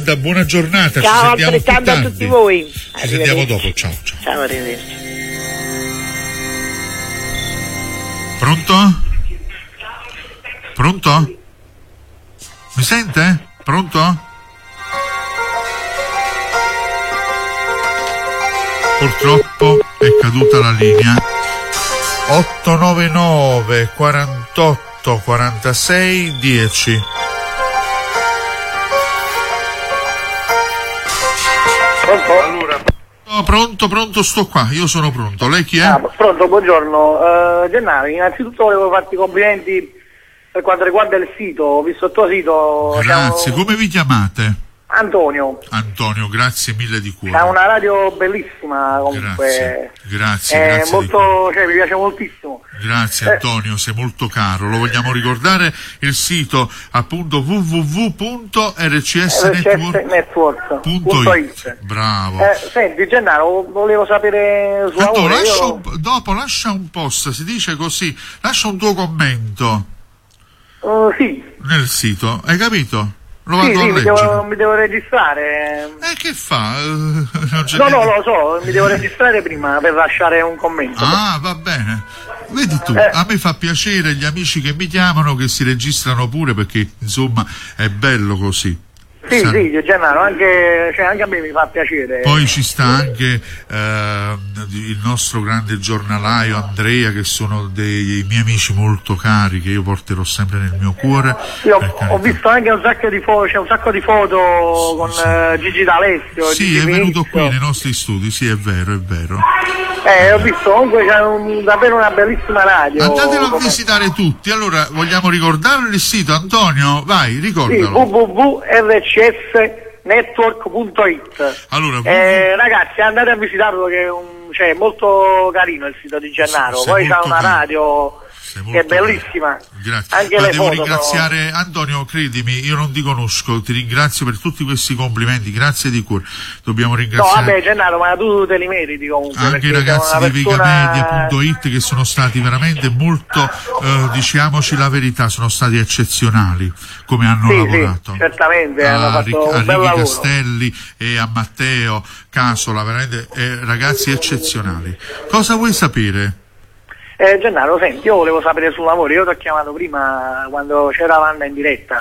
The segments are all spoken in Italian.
Wanda, buona giornata. Ciao, ci sentiamo più altrettanto a tardi. tutti voi. Ci sentiamo dopo, ciao. Ciao, arrivederci. Pronto? Pronto? Mi sente? Pronto? Purtroppo è caduta la linea. 899 48 46 10. Pronto, sto qua, io sono pronto. Lei chi è? Pronto, buongiorno. Gennaro, innanzitutto volevo farti i complimenti per quanto riguarda il sito. Ho visto il tuo sito. Grazie, come vi chiamate? Antonio, grazie mille di cuore. è una radio bellissima comunque. Grazie molto, mi piace moltissimo. Grazie Antonio, sei molto caro. Lo vogliamo ricordare il sito appunto www.rcsnetwork.it. Bravo. Senti Gennaro, volevo sapere su dopo lascia un post, si dice così, lascia un tuo commento. Sì. Nel sito, hai capito? Lo Sì, vado a leggere. mi devo registrare. Che fa? No, lo so, mi devo registrare prima per lasciare un commento. Ah, va bene. Vedi tu, a me fa piacere gli amici che mi chiamano che si registrano pure, perché insomma è bello così. Sì, Gennaro, anche a me mi fa piacere. Poi ci sta anche il nostro grande giornalaio Andrea, che sono dei miei amici molto cari, che io porterò sempre nel mio cuore. Io ho visto anche un sacco di foto con Gigi D'Alessio. Sì, Gigi è venuto Pinizio. qui nei nostri studi, sì, è vero. Ho visto comunque c'è davvero una bellissima radio. Andatelo a visitare tutti. Allora, vogliamo ricordare il sito, Antonio? Vai, ricordalo. Sì, www.rcsnetwork.it. Allora, ragazzi, andate a visitarlo, che è molto carino il sito di Gennaro. Poi c'ha una radio che è bellissima. Grazie. Anche Ma le devo foto ringraziare Antonio, credimi, io non ti conosco, ti ringrazio per tutti questi complimenti, grazie di cuore. Dobbiamo ringraziare. No, vabbè Gennaro, ma tu te li meriti comunque. Anche i ragazzi di Vigamedia.it, che sono stati veramente molto, diciamoci la verità, sono stati eccezionali come hanno lavorato. Sì, certamente hanno fatto un bel lavoro. Castelli e a Matteo Casola, veramente ragazzi eccezionali. Cosa vuoi sapere? Gennaro, senti, io volevo sapere sul lavoro. Io ti ho chiamato prima quando c'era Wanda in diretta.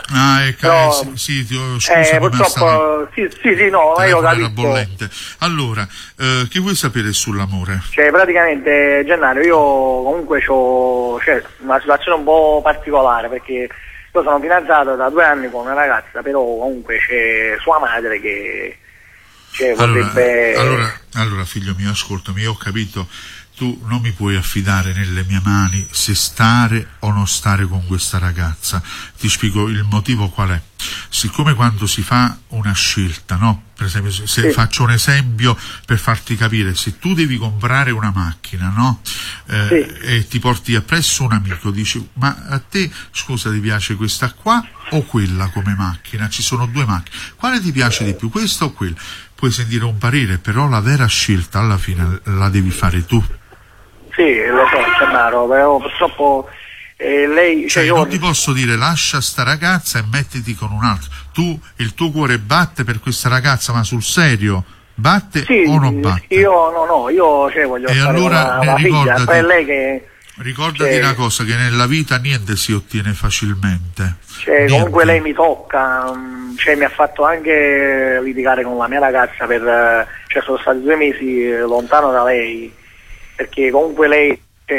Scusami, purtroppo io capisco. bollente. Allora, che vuoi sapere sull'amore? Praticamente Gennaro, io comunque ho una situazione un po' particolare, perché io sono fidanzato da 2 anni con una ragazza, però comunque c'è sua madre che vorrebbe... Allora figlio mio, ascoltami, io ho capito. Tu non mi puoi affidare nelle mie mani se stare o non stare con questa ragazza. Ti spiego il motivo qual è. Siccome quando si fa una scelta, no? Per esempio, faccio un esempio per farti capire, se tu devi comprare una macchina, no? E ti porti appresso un amico, dici, ma a te, scusa, ti piace questa qua o quella come macchina? Ci sono 2 macchine. Quale ti piace di più, questa o quella? Puoi sentire un parere, però la vera scelta alla fine la devi fare tu. Sì, lo so, Gennaro, però purtroppo lei... non ti posso dire lascia sta ragazza e mettiti con un altro. Tu, il tuo cuore batte per questa ragazza, ma sul serio, batte o non batte? Io voglio e fare allora una figlia, ricordati, è lei che... Ricordati una cosa, che nella vita niente si ottiene facilmente. Comunque lei mi tocca, mi ha fatto anche litigare con la mia ragazza sono stati 2 mesi lontano da lei, perché comunque lei,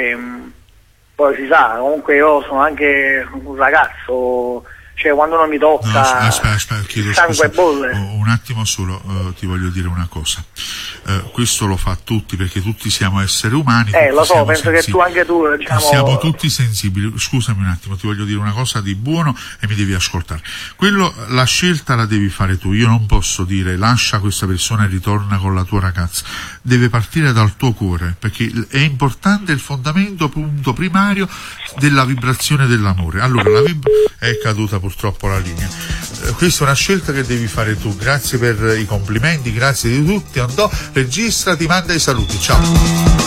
poi si sa, comunque io sono anche un ragazzo, quando non mi tocca, aspetta, chiedo sangue scusa, bolle. Un attimo solo, ti voglio dire una cosa. Questo lo fa tutti, perché tutti siamo esseri umani. Lo so, penso sensibili. Che anche tu, siamo tutti sensibili. Scusami un attimo, ti voglio dire una cosa di buono e mi devi ascoltare. La scelta la devi fare tu. Io non posso dire lascia questa persona e ritorna con la tua ragazza. Deve partire dal tuo cuore, perché è importante il fondamento, punto primario della vibrazione dell'amore. Allora, è caduta purtroppo la linea. Questa è una scelta che devi fare tu. Grazie per i complimenti, grazie di tutti. Andò, registra, ti manda i saluti. Ciao.